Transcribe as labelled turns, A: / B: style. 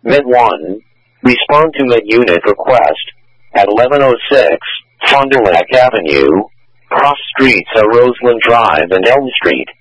A: Med 1. Respond to Med Unit request. At 1106, Fond du Lac Avenue. Cross streets are Roseland Drive and Elm Street.